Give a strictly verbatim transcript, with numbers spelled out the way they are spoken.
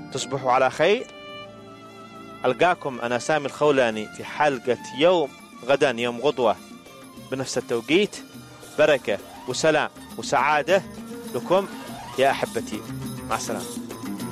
تصبحوا على خير. ألقاكم أنا سامي الخولاني في حلقة يوم غدا يوم غدوة بنفس التوقيت. بركة وسلام وسعادة لكم يا أحبتي، مع السلامة.